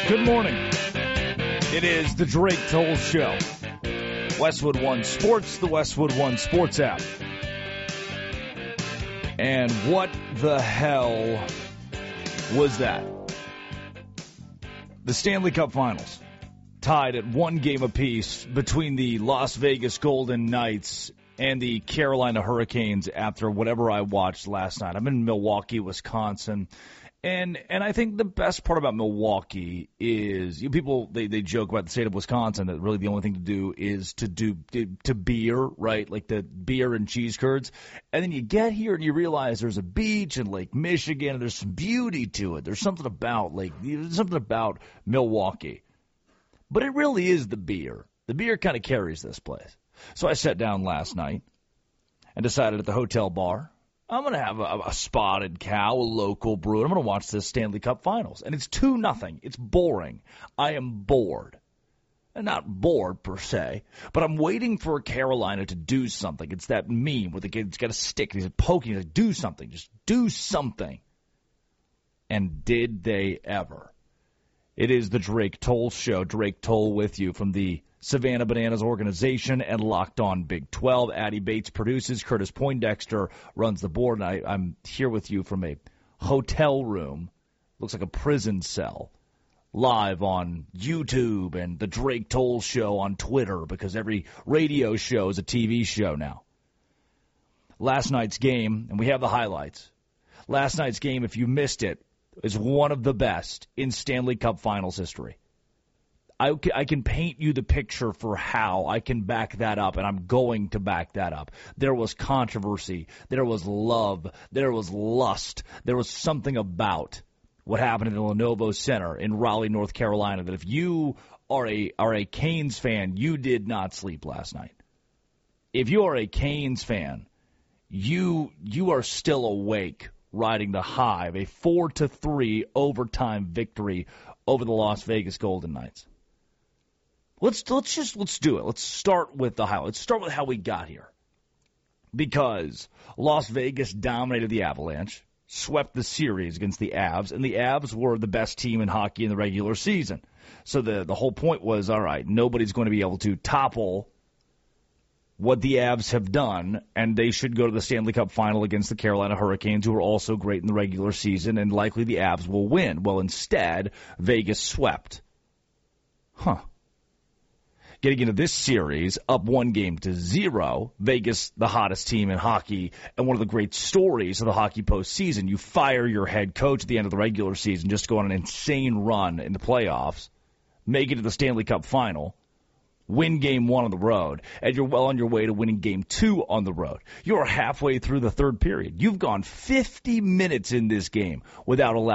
Good morning. It is the Drake Toll Show. Westwood One Sports, the Westwood One Sports app. And what the hell was that? The Stanley Cup Finals, tied at one game apiece between the Las Vegas Golden Knights and the Carolina Hurricanes after whatever I watched last night. I'm in Milwaukee, Wisconsin. And I think the best part about Milwaukee is people they joke about the state of Wisconsin that really the only thing to do is to beer, right? Like the beer and cheese curds. And then you get here and you realize there's a beach in Lake Michigan and there's some beauty to it. There's something about Milwaukee. But it really is the beer. The beer kind of carries this place. So I sat down last night and decided at the hotel bar, I'm going to have a Spotted Cow, a local brew, and I'm going to watch this Stanley Cup Finals. And it's 2-0. It's boring. I am bored. And not bored, per se, but I'm waiting for Carolina to do something. It's that meme where the kid's got a stick, and he's poking, he's like, do something. Just do something. And did they ever? It is the Drake Toll Show. Drake Toll with you from the Savannah Bananas organization and Locked On Big 12. Addie Bates produces. Curtis Poindexter runs the board. And I'm here with you from a hotel room. Looks like a prison cell. Live on YouTube and the Drake Toll Show on Twitter because every radio show is a TV show now. Last night's game, and we have the highlights. Last night's game, if you missed it, is one of the best in Stanley Cup Finals history. I can paint you the picture for how I can back that up, and I'm going to back that up. There was controversy. There was love. There was lust. There was something about what happened in the Lenovo Center in Raleigh, North Carolina, that if you are a Canes fan, you did not sleep last night. If you are a Canes fan, you are still awake riding the high of a 4-3 overtime victory over the Las Vegas Golden Knights. Let's do it. Let's start with the highlights. Let's start with how we got here. Because Las Vegas dominated the Avalanche, swept the series against the Avs, and the Avs were the best team in hockey in the regular season. So the whole point was, all right, nobody's going to be able to topple what the Avs have done, and they should go to the Stanley Cup Final against the Carolina Hurricanes, who are also great in the regular season, and likely the Avs will win. Well, instead, Vegas swept. Getting into this series, up 1-0, Vegas, the hottest team in hockey, and one of the great stories of the hockey postseason. You fire your head coach at the end of the regular season, just go on an insane run in the playoffs, make it to the Stanley Cup Final, win Game 1 on the road, and you're well on your way to winning Game 2 on the road. You're halfway through the third period. You've gone 50 minutes in this game without allowing